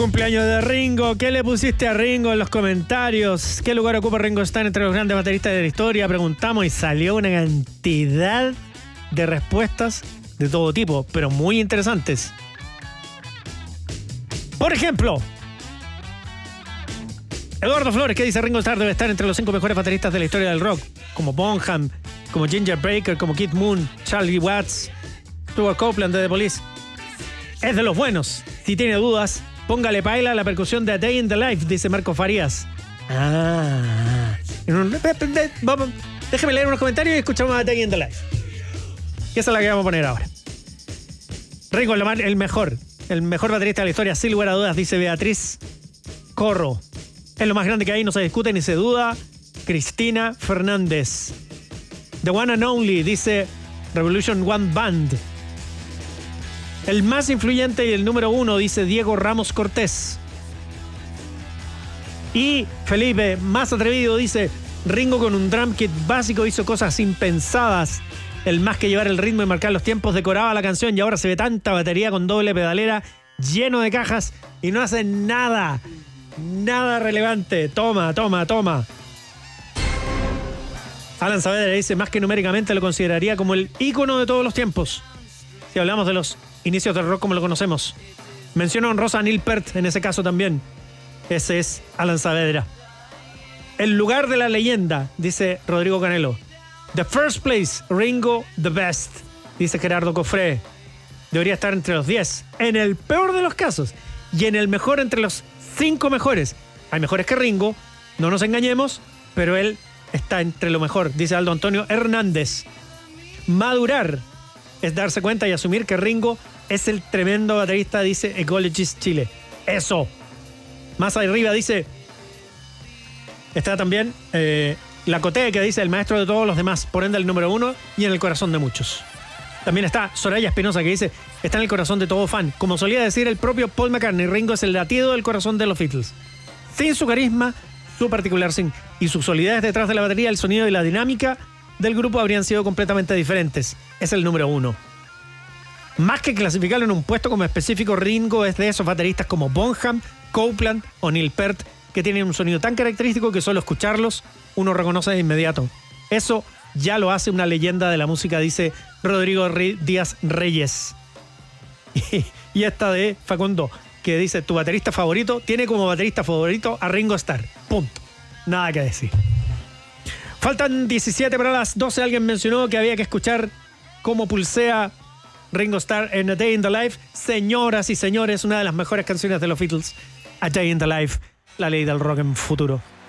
Cumpleaños de Ringo. ¿Qué le pusiste a Ringo en los comentarios? ¿Qué lugar ocupa Ringo Starr entre los grandes bateristas de la historia? Preguntamos y salió una cantidad de respuestas de todo tipo, pero muy interesantes. Por ejemplo, Eduardo Flores, que dice: Ringo Starr debe estar entre los 5 mejores bateristas de la historia del rock, como Bonham, como Ginger Baker, como Keith Moon, Charlie Watts, Stuart Copeland de The Police. Es de los buenos. Si tiene dudas, póngale paila a la percusión de A Day in the Life, dice Marco Farías. Déjeme leer unos comentarios y escuchamos A Day in the Life. Y esa es la que vamos a poner ahora. Ringo el mejor baterista de la historia, sin lugar a dudas, dice Beatriz Corro. Es lo más grande que hay, no se discute ni se duda. Cristina Fernández. The One and Only, dice Revolution One Band. El más influyente y el número 1, dice Diego Ramos Cortés. Y Felipe, más atrevido, dice: Ringo con un drum kit básico hizo cosas impensadas. El más que llevar el ritmo y marcar los tiempos decoraba la canción, y ahora se ve tanta batería con doble pedalera, lleno de cajas, y no hace nada relevante. Toma. Alan Saavedra dice: más que numéricamente lo consideraría como el ícono de todos los tiempos, si hablamos de los inicios del rock como lo conocemos. Menciono honrosa a Neil Peart en ese caso también. Ese es Alan Saavedra. El lugar de la leyenda, dice Rodrigo Canelo. The first place, Ringo the best, dice Gerardo Cofré. Debería estar entre los 10, en el peor de los casos, y en el mejor entre los 5 mejores. Hay mejores que Ringo, no nos engañemos, pero él está entre lo mejor, dice Aldo Antonio Hernández. Madurar es darse cuenta y asumir que Ringo es el tremendo baterista, dice Ecologist Chile. Eso. Más arriba dice, está también La Cotea, que dice: el maestro de todos los demás, por ende el número 1 y en el corazón de muchos. También está Soraya Espinosa, que dice: está en el corazón de todo fan. Como solía decir el propio Paul McCartney, Ringo es el latido del corazón de los Beatles. Sin su carisma, su particular swing y su solidez detrás de la batería, el sonido y la dinámica del grupo habrían sido completamente diferentes. Es el número 1. Más que clasificarlo en un puesto como específico, Ringo es de esos bateristas como Bonham, Copeland o Neil Peart, que tienen un sonido tan característico que solo escucharlos uno reconoce de inmediato. Eso ya lo hace una leyenda de la música, dice Rodrigo Díaz Reyes. Y esta de Facundo, que dice: tu baterista favorito tiene como baterista favorito a Ringo Starr. Punto. Nada que decir. Faltan 17 para las 12. Alguien mencionó que había que escuchar cómo pulsea Ringo Starr en A Day in the Life. Señoras y señores, una de las mejores canciones de los Beatles, A Day in the Life, la ley del rock en futuro.